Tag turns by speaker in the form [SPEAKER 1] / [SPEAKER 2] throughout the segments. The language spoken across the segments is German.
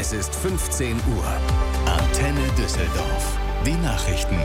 [SPEAKER 1] Es ist 15 Uhr. Antenne Düsseldorf. Die Nachrichten.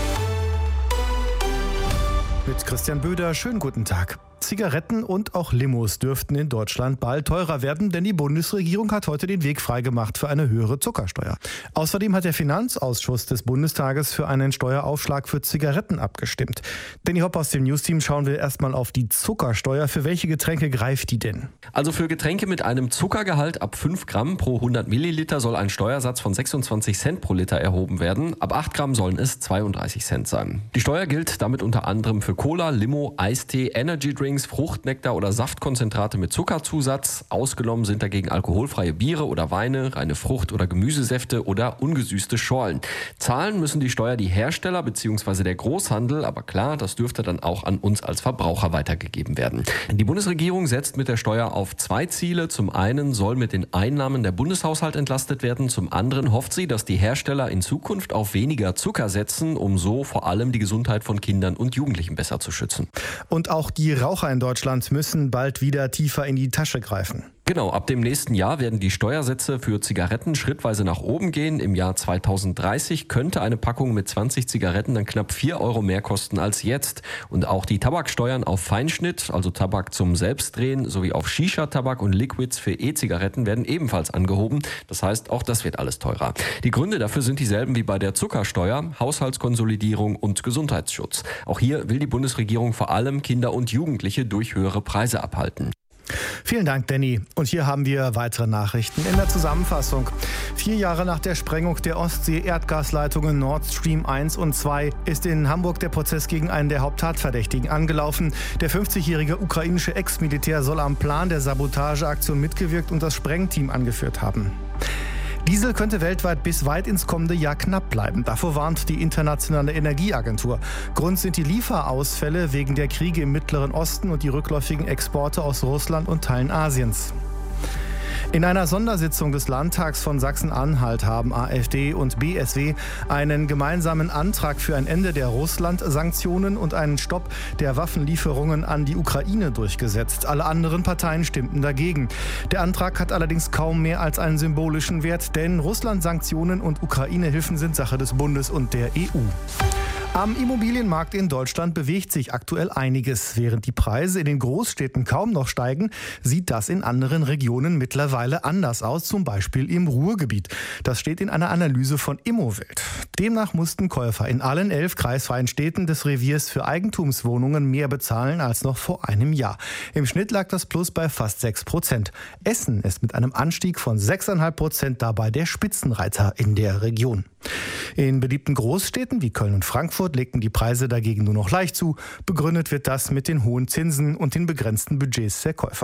[SPEAKER 2] Mit Christian Böder, schönen guten Tag. Zigaretten und auch Limos dürften in Deutschland bald teurer werden, denn die Bundesregierung hat heute den Weg freigemacht für eine höhere Zuckersteuer. Außerdem hat der Finanzausschuss des Bundestages für einen Steueraufschlag für Zigaretten abgestimmt. Danny Hopp aus dem Newsteam schauen wir erstmal auf die Zuckersteuer. Für welche Getränke greift die denn?
[SPEAKER 3] Also für Getränke mit einem Zuckergehalt ab 5 Gramm pro 100 Milliliter soll ein Steuersatz von 26 Cent pro Liter erhoben werden. Ab 8 Gramm sollen es 32 Cent sein. Die Steuer gilt damit unter anderem für Cola, Limo, Eistee, Energydrinks, Fruchtnektar oder Saftkonzentrate mit Zuckerzusatz. Ausgenommen sind dagegen alkoholfreie Biere oder Weine, reine Frucht- oder Gemüsesäfte oder ungesüßte Schorlen. Zahlen müssen die Steuer die Hersteller bzw. der Großhandel, aber klar, das dürfte dann auch an uns als Verbraucher weitergegeben werden. Die Bundesregierung setzt mit der Steuer auf 2 Ziele. Zum einen soll mit den Einnahmen der Bundeshaushalt entlastet werden, zum anderen hofft sie, dass die Hersteller in Zukunft auf weniger Zucker setzen, um so vor allem die Gesundheit von Kindern und Jugendlichen besser zu schützen.
[SPEAKER 2] Und auch die Raucher in Deutschland müssen bald wieder tiefer in die Tasche greifen.
[SPEAKER 3] Genau, ab dem nächsten Jahr werden die Steuersätze für Zigaretten schrittweise nach oben gehen. Im Jahr 2030 könnte eine Packung mit 20 Zigaretten dann knapp 4 Euro mehr kosten als jetzt. Und auch die Tabaksteuern auf Feinschnitt, also Tabak zum Selbstdrehen, sowie auf Shisha-Tabak und Liquids für E-Zigaretten werden ebenfalls angehoben. Das heißt, auch das wird alles teurer. Die Gründe dafür sind dieselben wie bei der Zuckersteuer: Haushaltskonsolidierung und Gesundheitsschutz. Auch hier will die Bundesregierung vor allem Kinder und Jugendliche durch höhere Preise abhalten.
[SPEAKER 2] Vielen Dank, Danny. Und hier haben wir weitere Nachrichten in der Zusammenfassung. 4 Jahre nach der Sprengung der Ostsee-Erdgasleitungen Nord Stream 1 und 2 ist in Hamburg der Prozess gegen einen der Haupttatverdächtigen angelaufen. Der 50-jährige ukrainische Ex-Militär soll am Plan der Sabotageaktion mitgewirkt und das Sprengteam angeführt haben. Diesel könnte weltweit bis weit ins kommende Jahr knapp bleiben. Davor warnt die Internationale Energieagentur. Grund sind die Lieferausfälle wegen der Kriege im Mittleren Osten und die rückläufigen Exporte aus Russland und Teilen Asiens. In einer Sondersitzung des Landtags von Sachsen-Anhalt haben AfD und BSW einen gemeinsamen Antrag für ein Ende der Russland-Sanktionen und einen Stopp der Waffenlieferungen an die Ukraine durchgesetzt. Alle anderen Parteien stimmten dagegen. Der Antrag hat allerdings kaum mehr als einen symbolischen Wert, denn Russland-Sanktionen und Ukraine-Hilfen sind Sache des Bundes und der EU. Am Immobilienmarkt in Deutschland bewegt sich aktuell einiges. Während die Preise in den Großstädten kaum noch steigen, sieht das in anderen Regionen mittlerweile anders aus, zum Beispiel im Ruhrgebiet. Das steht in einer Analyse von Immowelt. Demnach mussten Käufer in allen 11 kreisfreien Städten des Reviers für Eigentumswohnungen mehr bezahlen als noch vor einem Jahr. Im Schnitt lag das Plus bei fast 6%. Essen ist mit einem Anstieg von 6,5% dabei der Spitzenreiter in der Region. In beliebten Großstädten wie Köln und Frankfurt legten die Preise dagegen nur noch leicht zu. Begründet wird das mit den hohen Zinsen und den begrenzten Budgets der Käufer.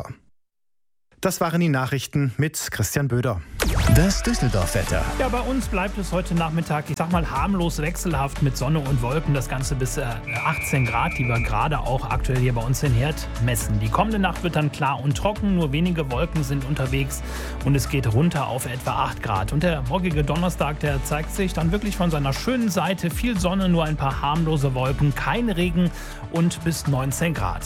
[SPEAKER 2] Das waren die Nachrichten mit Christian Böder.
[SPEAKER 1] Das Düsseldorf-Wetter.
[SPEAKER 4] Ja, bei uns bleibt es heute Nachmittag, ich sag mal, harmlos wechselhaft mit Sonne und Wolken. Das Ganze bis 18 Grad, die wir gerade auch aktuell hier bei uns in Herd messen. Die kommende Nacht wird dann klar und trocken, nur wenige Wolken sind unterwegs und es geht runter auf etwa 8 Grad. Und der morgige Donnerstag, der zeigt sich dann wirklich von seiner schönen Seite. Viel Sonne, nur ein paar harmlose Wolken, kein Regen und bis 19 Grad.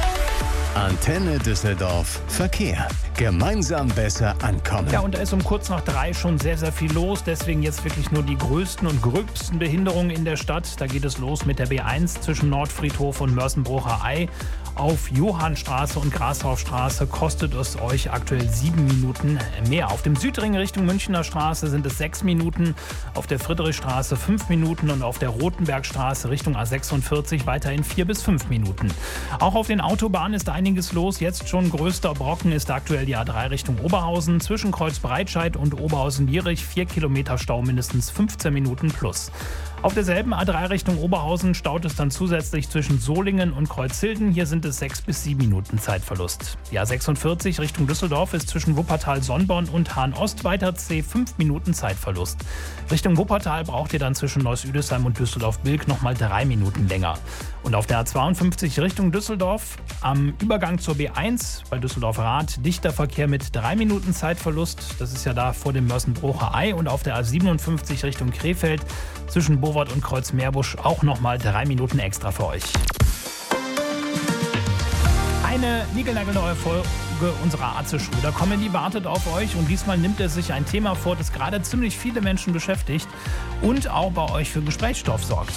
[SPEAKER 1] Antenne Düsseldorf. Verkehr. Gemeinsam besser ankommen.
[SPEAKER 4] Ja, und da ist um kurz nach 3 schon sehr, sehr viel los. Deswegen jetzt wirklich nur die größten und gröbsten Behinderungen in der Stadt. Da geht es los mit der B1 zwischen Nordfriedhof und Mörsenbrucher Ei. Auf Johannstraße und Grashofstraße kostet es euch aktuell 7 Minuten mehr. Auf dem Südring Richtung Münchner Straße sind es 6 Minuten, auf der Friedrichstraße 5 Minuten und auf der Rotenbergstraße Richtung A46 weiterhin 4 bis 5 Minuten. Auch auf den Autobahnen ist einiges los. Jetzt schon größter Brocken ist aktuell die A3 Richtung Oberhausen. Zwischen Kreuzbreitscheid und Oberhausen-Lierich 4 Kilometer Stau, mindestens 15 Minuten plus. Auf derselben A3 Richtung Oberhausen staut es dann zusätzlich zwischen Solingen und Kreuzhilden. Hier sind es 6 bis 7 Minuten Zeitverlust. Die A46 Richtung Düsseldorf ist zwischen Wuppertal-Sonnborn und Hahn-Ost weiter 5 Minuten Zeitverlust. Richtung Wuppertal braucht ihr dann zwischen Neuss-Üdesheim und Düsseldorf-Bilk nochmal 3 Minuten länger. Und auf der A52 Richtung Düsseldorf am Übergang zur B1 bei Düsseldorf-Rath dichter Verkehr mit 3 Minuten Zeitverlust. Das ist ja da vor dem Mörsenbrucher Ei. Und auf der A57 Richtung Krefeld zwischen Bowart und Kreuzmeerbusch auch nochmal 3 Minuten extra für euch. Eine niegelnagelneue Folge Folge unserer Atze Schröder Comedy wartet auf euch und diesmal nimmt er sich ein Thema vor, das gerade ziemlich viele Menschen beschäftigt und auch bei euch für Gesprächsstoff sorgt.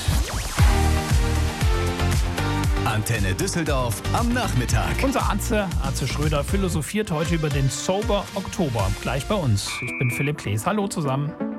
[SPEAKER 1] Antenne Düsseldorf am Nachmittag.
[SPEAKER 4] Unser Atze Schröder, philosophiert heute über den Sober Oktober. Gleich bei uns. Ich bin Philipp Klees. Hallo zusammen.